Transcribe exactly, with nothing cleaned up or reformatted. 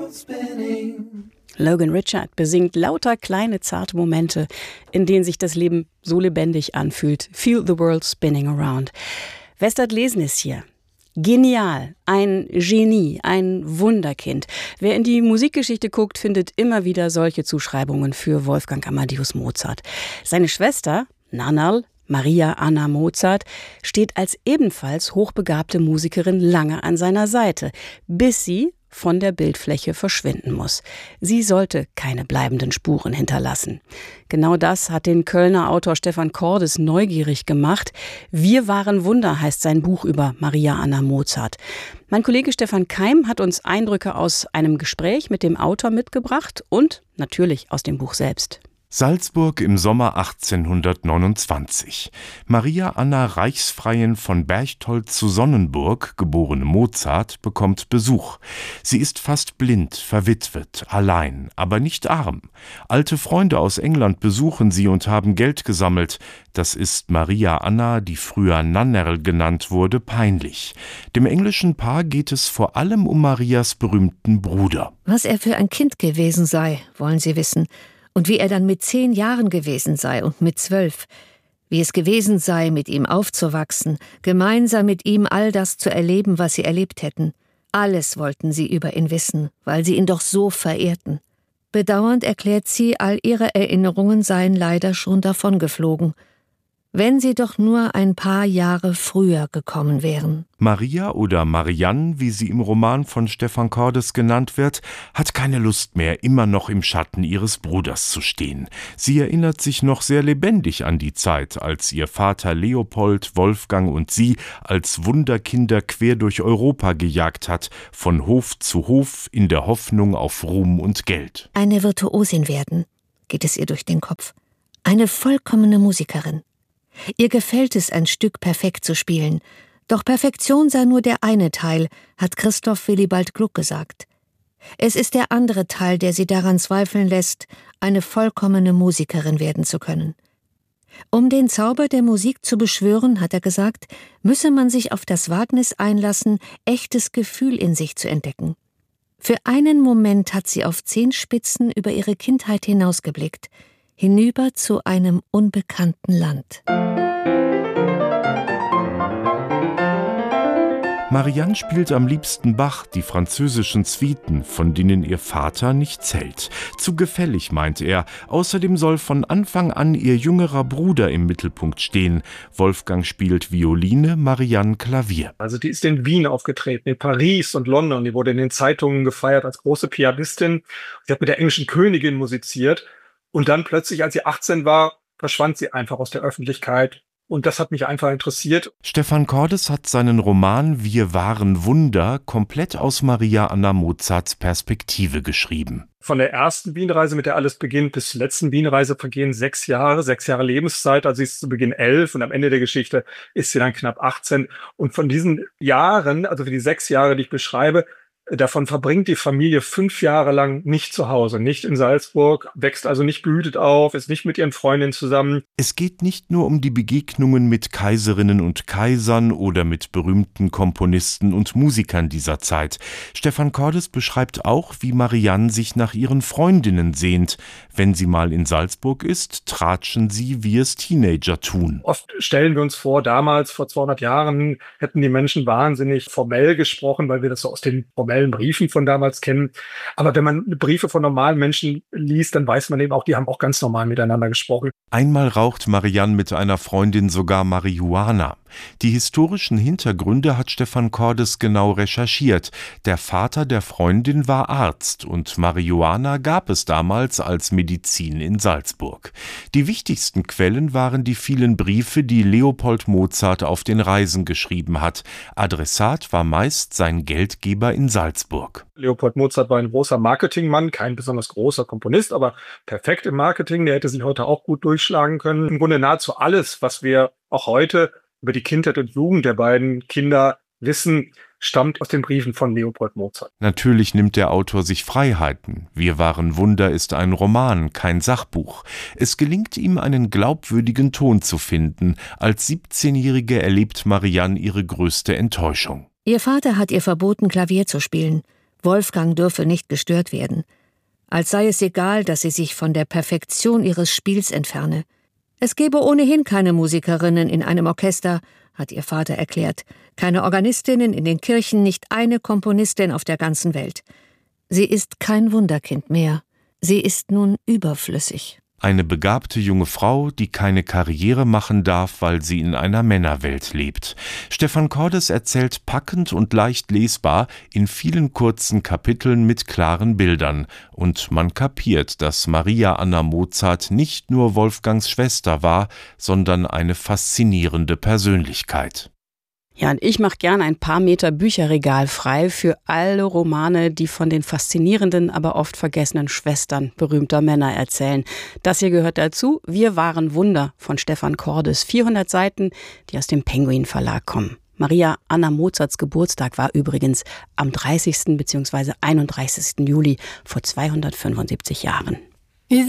Logan Richard besingt lauter kleine, zarte Momente, in denen sich das Leben so lebendig anfühlt. Feel the world spinning around. Westert Lesen ist hier. Genial, ein Genie, ein Wunderkind. Wer in die Musikgeschichte guckt, findet immer wieder solche Zuschreibungen für Wolfgang Amadeus Mozart. Seine Schwester, Nannerl, Maria Anna Mozart, steht als ebenfalls hochbegabte Musikerin lange an seiner Seite, bis sie von der Bildfläche verschwinden muss. Sie sollte keine bleibenden Spuren hinterlassen. Genau das hat den Kölner Autor Stefan Cordes neugierig gemacht. Wir waren Wunder heißt sein Buch über Maria Anna Mozart. Mein Kollege Stefan Keim hat uns Eindrücke aus einem Gespräch mit dem Autor mitgebracht und natürlich aus dem Buch selbst. Salzburg im Sommer achtzehnhundertneunundzwanzig. Maria Anna Reichsfreien von Berchthold zu Sonnenburg, geborene Mozart, bekommt Besuch. Sie ist fast blind, verwitwet, allein, aber nicht arm. Alte Freunde aus England besuchen sie und haben Geld gesammelt. Das ist Maria Anna, die früher Nannerl genannt wurde, peinlich. Dem englischen Paar geht es vor allem um Marias berühmten Bruder. Was er für ein Kind gewesen sei, wollen sie wissen. Und wie er dann mit zehn Jahren gewesen sei und mit zwölf. Wie es gewesen sei, mit ihm aufzuwachsen, gemeinsam mit ihm all das zu erleben, was sie erlebt hätten. Alles wollten sie über ihn wissen, weil sie ihn doch so verehrten. Bedauernd erklärt sie, all ihre Erinnerungen seien leider schon davongeflogen. Wenn sie doch nur ein paar Jahre früher gekommen wären. Maria oder Marianne, wie sie im Roman von Stefan Cordes genannt wird, hat keine Lust mehr, immer noch im Schatten ihres Bruders zu stehen. Sie erinnert sich noch sehr lebendig an die Zeit, als ihr Vater Leopold, Wolfgang und sie als Wunderkinder quer durch Europa gejagt hat, von Hof zu Hof in der Hoffnung auf Ruhm und Geld. Eine Virtuosin werden, geht es ihr durch den Kopf. Eine vollkommene Musikerin. Ihr gefällt es, ein Stück perfekt zu spielen. Doch Perfektion sei nur der eine Teil, hat Christoph Willibald Gluck gesagt. Es ist der andere Teil, der sie daran zweifeln lässt, eine vollkommene Musikerin werden zu können. Um den Zauber der Musik zu beschwören, hat er gesagt, müsse man sich auf das Wagnis einlassen, echtes Gefühl in sich zu entdecken. Für einen Moment hat sie auf Zehenspitzen über ihre Kindheit hinausgeblickt, hinüber zu einem unbekannten Land. Marianne spielt am liebsten Bach, die französischen Suiten, von denen ihr Vater nichts hält. Zu gefällig, meint er. Außerdem soll von Anfang an ihr jüngerer Bruder im Mittelpunkt stehen. Wolfgang spielt Violine, Marianne Klavier. Also die ist in Wien aufgetreten, in Paris und London. Die wurde in den Zeitungen gefeiert als große Pianistin. Sie hat mit der englischen Königin musiziert. Und dann plötzlich, als sie achtzehn war, verschwand sie einfach aus der Öffentlichkeit. Und das hat mich einfach interessiert. Stefan Cordes hat seinen Roman Wir waren Wunder komplett aus Maria Anna Mozarts Perspektive geschrieben. Von der ersten Wienreise, mit der alles beginnt, bis zur letzten Wienreise vergehen sechs Jahre, sechs Jahre Lebenszeit. Also sie ist zu Beginn elf und am Ende der Geschichte ist sie dann knapp achtzehn. Und von diesen Jahren, also für die sechs Jahre, die ich beschreibe, davon verbringt die Familie fünf Jahre lang nicht zu Hause, nicht in Salzburg, wächst also nicht behütet auf, ist nicht mit ihren Freundinnen zusammen. Es geht nicht nur um die Begegnungen mit Kaiserinnen und Kaisern oder mit berühmten Komponisten und Musikern dieser Zeit. Stefan Cordes beschreibt auch, wie Marianne sich nach ihren Freundinnen sehnt. Wenn sie mal in Salzburg ist, tratschen sie, wie es Teenager tun. Oft stellen wir uns vor, damals, vor zweihundert Jahren, hätten die Menschen wahnsinnig formell gesprochen, weil wir das so aus den formellen Briefen von damals kennen. Aber wenn man Briefe von normalen Menschen liest, dann weiß man eben auch, die haben auch ganz normal miteinander gesprochen. Einmal raucht Marianne mit einer Freundin sogar Marihuana. Die historischen Hintergründe hat Stefan Cordes genau recherchiert. Der Vater der Freundin war Arzt und Marihuana gab es damals als Medizin in Salzburg. Die wichtigsten Quellen waren die vielen Briefe, die Leopold Mozart auf den Reisen geschrieben hat. Adressat war meist sein Geldgeber in Salzburg. Leopold Mozart war ein großer Marketingmann, kein besonders großer Komponist, aber perfekt im Marketing. Der hätte sich heute auch gut durchschlagen können. Im Grunde nahezu alles, was wir auch heute über die Kindheit und Jugend der beiden Kinder wissen, stammt aus den Briefen von Leopold Mozart. Natürlich nimmt der Autor sich Freiheiten. Wir waren Wunder ist ein Roman, kein Sachbuch. Es gelingt ihm, einen glaubwürdigen Ton zu finden. Als siebzehnjährige erlebt Marianne ihre größte Enttäuschung. Ihr Vater hat ihr verboten, Klavier zu spielen. Wolfgang dürfe nicht gestört werden. Als sei es egal, dass sie sich von der Perfektion ihres Spiels entferne. Es gebe ohnehin keine Musikerinnen in einem Orchester, hat ihr Vater erklärt. Keine Organistinnen in den Kirchen, nicht eine Komponistin auf der ganzen Welt. Sie ist kein Wunderkind mehr. Sie ist nun überflüssig. Eine begabte junge Frau, die keine Karriere machen darf, weil sie in einer Männerwelt lebt. Stefan Cordes erzählt packend und leicht lesbar in vielen kurzen Kapiteln mit klaren Bildern. Und man kapiert, dass Maria Anna Mozart nicht nur Wolfgangs Schwester war, sondern eine faszinierende Persönlichkeit. Ja, und ich mache gern ein paar Meter Bücherregal frei für alle Romane, die von den faszinierenden, aber oft vergessenen Schwestern berühmter Männer erzählen. Das hier gehört dazu. Wir waren Wunder von Stefan Cordes. vierhundert Seiten, die aus dem Penguin Verlag kommen. Maria Anna Mozarts Geburtstag war übrigens am dreißigsten bzw. einunddreißigsten Juli vor zweihundertfünfundsiebzig Jahren.